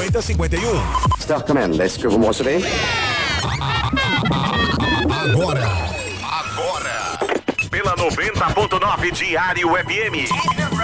5051. Star Command, est-ce que vous me recevez? Agora, pela 90.9 Diário FM.